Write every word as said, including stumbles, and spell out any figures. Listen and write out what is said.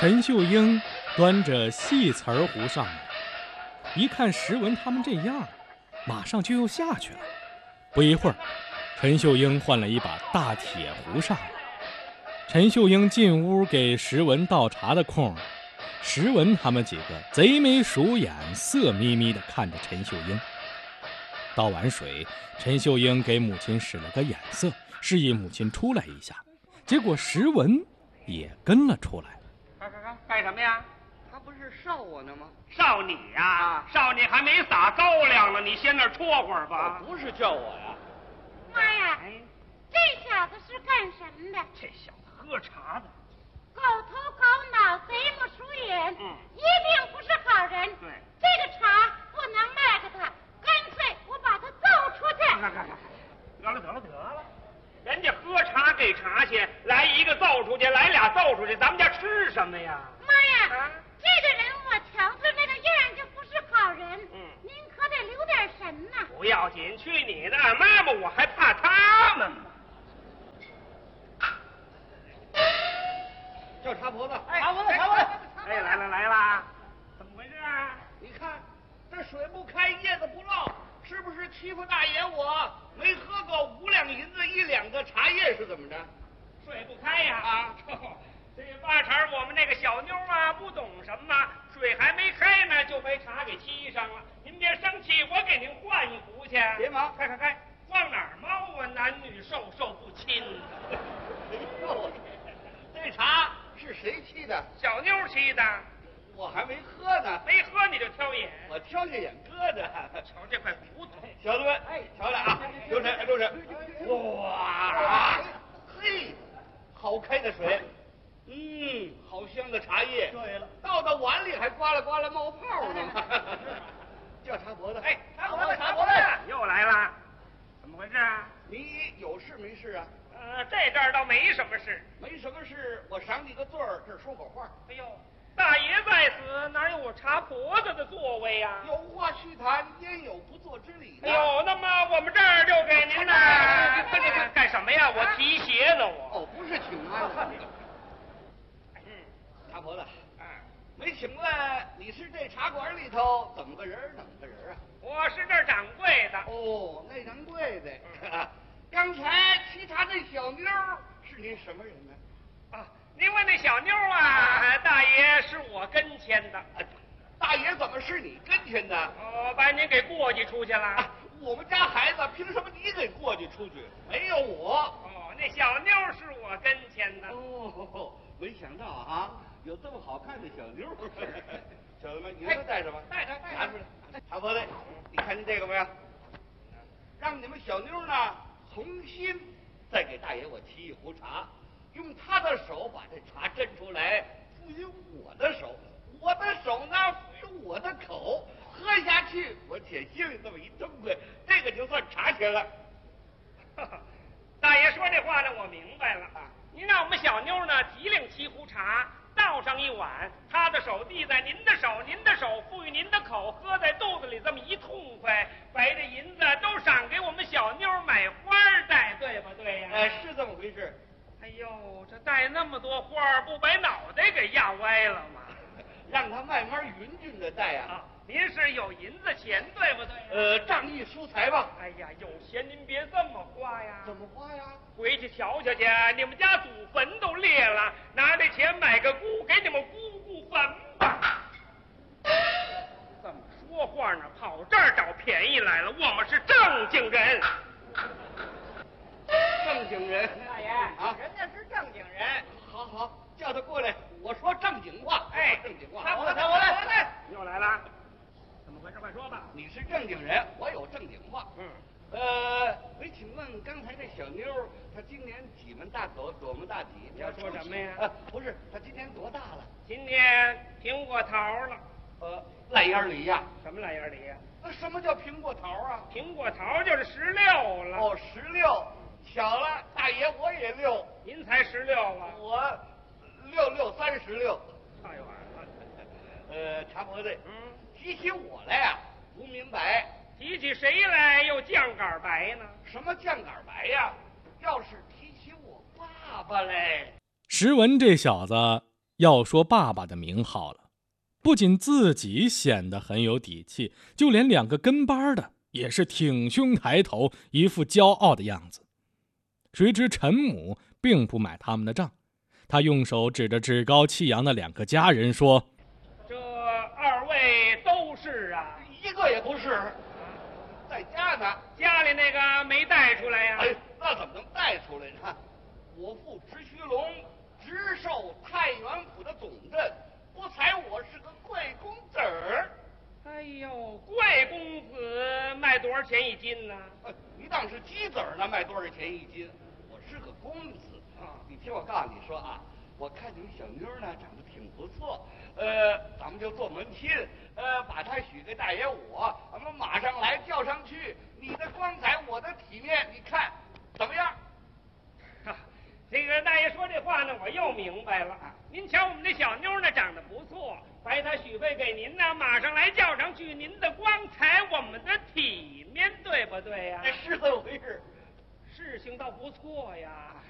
陈秀英端着细瓷儿壶上来，一看石文他们这样，马上就又下去了。不一会儿，陈秀英换了一把大铁壶上来。陈秀英进屋给石文倒茶的空，石文他们几个贼眉鼠眼，色眯眯地看着陈秀英。倒完水，陈秀英给母亲使了个眼色，示意母亲出来一下。结果石文也跟了出来。 干干干干什么呀？ 他不是烧我呢吗？ 烧你呀、啊！烧你还没撒高粱呢，你先那儿戳会儿吧。 不是叫我呀。 妈呀！哎，这小子是干什么的？ 这小子喝茶的。 狗头狗脑，贼目鼠眼，嗯，一定不是好人。 对， 这个茶不能卖给他，干脆我把他揍出去。 得了得了得了得了，人家喝茶给茶去，来一个揍出去，来俩揍出去，咱们家吃什么呀？ 妈呀，啊、这个人我瞧着那个样就不是好人。嗯，您可得留点神呐。 不要紧，去你的！妈妈，我还怕他们吗？ 叫茶婆子， 哎， 茶婆子，茶婆子， 哎，来了来了，怎么回事啊？ 你看这水不开，叶子不落，是不是欺负大爷我？没喝够五两银子一两个茶叶是怎么着？ 水不开呀！ 啊， 这八成我们那个小妞啊不懂什么，水还没开呢就被茶给沏上了。您别生气，我给您换一壶去。 别忙， 开开开，往哪儿猫啊？男女授受不亲。 哎呦，这茶是谁沏的？ 小妞沏的。 我还没喝呢。 没喝你就挑眼。 我挑下眼疙瘩。 瞧这块骨头。 小子们，哎，瞧着啊，留神，留神。哇，嘿，好开的水。嗯，好香的茶叶。对了，倒到碗里还刮啦刮啦冒泡呢嘛。叫茶婆子。 哎， 茶婆子，茶婆子， 又来了。怎么回事啊？ 你有事没事啊？ 呃，这阵儿倒没什么事。 没什么事，我赏你个座儿，这儿说会儿话。 哎呦，大爷在此，哪有我茶婆子的座位呀、啊？ 有话续谈，焉有不做之理的？ 哎呦，那么我们这儿就给您呢。看这个干什么呀？我提鞋呢，我。 哦，不是请安。嗯，茶婆子，啊，没请来，你是这茶馆里头怎么个人怎么个人啊？ 我是这儿掌柜的。 哦，那掌柜的。嗯、刚才沏茶那小妞是您什么人呢？ 啊，您问那小妞啊，啊大爷是我跟前的。 啊、大爷怎么是你跟前的？ 哦，把您给过继出去了。啊、 我们家孩子凭什么你给过继出去？没有我。 哦，那小妞是我跟前的。 哦，没想到啊，有这么好看的小妞。小子们，你说带什么？ 带着，带着。 拿出来。茶婆子，你看见这个没有？让你们小妞呢重新再给大爷我沏一壶茶，用他的手把这茶斟出来，赋予我的手，我的手呢赋予我的口，喝下去我且心里这么一痛快，这个就算茶钱了。 大爷说这话呢，我明白了。您让我们小妞呢提领沏壶茶，倒上一碗，他的手递在您的手，您的手赋予您的口，喝在肚子里这么一痛快，把这银子都赏给我们小妞买花戴，对不对呀？ 哎，是这么回事。 哎呦，这戴那么多花，不把脑袋给压歪了吗？ 让他慢慢匀匀的戴啊。 啊，您是有银子钱，对不对？ 呃，仗义疏财吧。 哎呀，有钱您别这么花呀。 怎么花呀？ 回去瞧瞧去，你们家祖坟都裂了，拿这钱买个姑，给你们姑姑坟吧。这么说话呢，跑这儿找便宜来了。我们是正经人。 正经人， 大爷啊， 人家是正经人。 好好，叫他过来，我说正经话。 哎， 正经话。 他我来，我来，又来了。怎么回事？快说吧。 你是正经人，我有正经话。嗯。呃，没请问刚才这小妞，她今年几门大口，多门大体？ 你要说什么呀？ 啊，不是，她今年多大了？ 今年苹果桃了。 呃，烂烟梨呀？ 什么烂烟梨呀？ 那什么叫苹果桃啊？ 苹果桃就是十六了。 哦，十六。巧了，大爷我也六。 您才十六啊？ 我六六三十六。 太晚了。 呃，茶婆子， 嗯， 提起我来呀，不明白。 提起谁来又酱杆白呢？ 什么酱杆白呀？要是提起我爸爸嘞。 石文这小子要说爸爸的名号了，不仅自己显得很有底气，就连两个跟班的也是挺胸抬头，一副骄傲的样子。谁知陈母并不买他们的账，他用手指着趾高气扬的两个家人说： 这二位都是啊？ 一个也不是，在家呢。 家里那个没带出来呀、 哎，那怎么能带出来呢？我父直须龙直授太原府的总镇，不才我是个贵公子儿。 哎呦，贵公子卖多少钱一斤呢？ 呃你当是鸡子儿呢，卖多少钱一斤？我是个公子啊！你听我告诉你说啊，我看你们小妞呢长得挺不错，呃，咱们就做门亲，呃，把她许给大爷我，咱们马上来叫上去。你的光彩，我的体面，你看怎么样？ 这个大爷说这话呢，我又明白了。您瞧我们这小妞呢，长得不错，把她许配给您呢，马上来叫上去。您的光彩，我们的体面，对不对呀、 是这么回事。 事情倒不错呀，